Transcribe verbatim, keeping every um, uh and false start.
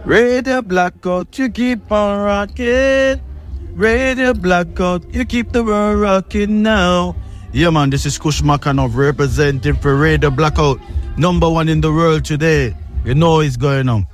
Radio Blackout, you keep on rocking. Radio Blackout, you keep the world rocking now. Yeah, man, this is Kush Makanov representing for Radio Blackout. Number one in the world today. You know it's going on.